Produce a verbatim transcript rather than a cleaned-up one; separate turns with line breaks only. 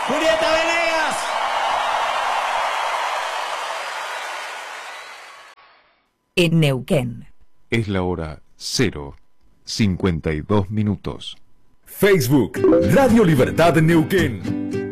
Julieta Venegas.
En Neuquén.
Es la hora cero cincuenta y dos minutos.
Facebook, Radio Libertad Neuquén.